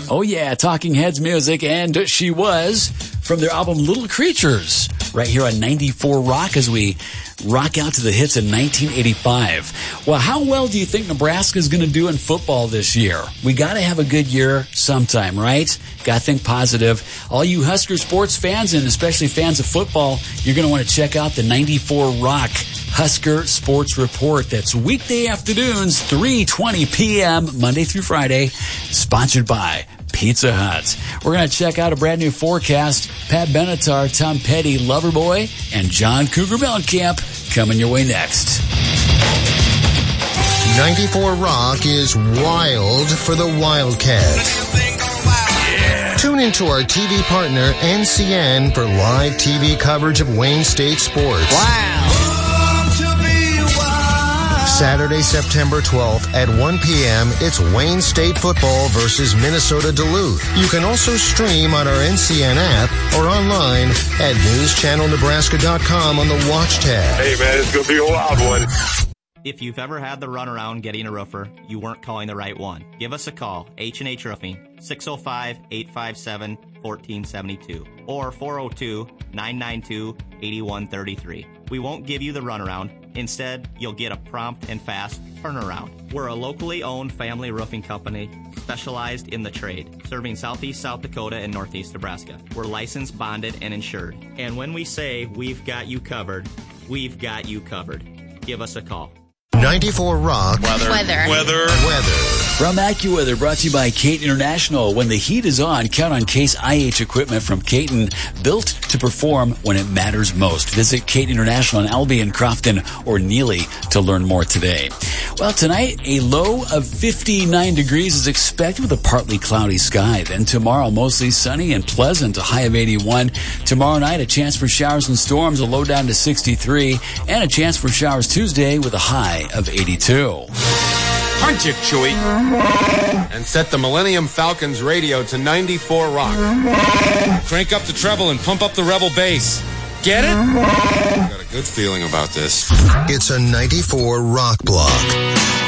Oh yeah, Talking Heads music, and She Was from their album Little Creatures, right here on 94 Rock as we rock out to the hits in 1985. Well, how well do you think Nebraska's going to do in football this year? We got to have a good year sometime, right? Got to think positive. All you Husker sports fans, and especially fans of football, you're going to want to check out the 94 Rock Husker Sports Report. That's weekday afternoons, 3:20 p.m., Monday through Friday, sponsored by Pizza Hut. We're going to check out a brand new forecast. Pat Benatar, Tom Petty, Loverboy, and John Cougar Mellencamp coming your way next. 94 Rock is wild for the Wildcats. Yeah. Tune into our TV partner, NCN, for live TV coverage of Wayne State sports. Wow. Saturday, September 12th at 1 p.m., it's Wayne State football versus Minnesota Duluth. You can also stream on our NCN app or online at newschannelnebraska.com on the Watch tab. Hey, man, it's going to be a wild one. If you've ever had the runaround getting a roofer, you weren't calling the right one. Give us a call, H&H Roofing, 605-857-1472 or 402-992-8133. We won't give you the runaround. Instead, you'll get a prompt and fast turnaround. We're a locally owned family roofing company specialized in the trade, serving southeast South Dakota and northeast Nebraska. We're licensed, bonded, and insured. And when we say we've got you covered, we've got you covered. Give us a call. 94 Rock. Weather. From AccuWeather, brought to you by Kate International. When the heat is on, count on Case IH equipment from Caton, built to perform when it matters most. Visit Kate International in Albion, Crofton, or Neely to learn more today. Well, tonight, a low of 59 degrees is expected with a partly cloudy sky. Then tomorrow, mostly sunny and pleasant, a high of 81. Tomorrow night, a chance for showers and storms, a low down to 63. And a chance for showers Tuesday with a high of 82. Punch it, Chewie. And set the Millennium Falcons radio to 94 Rock. Crank up the treble and pump up the Rebel bass. Get it? Got a good feeling about this. It's a 94 Rock block.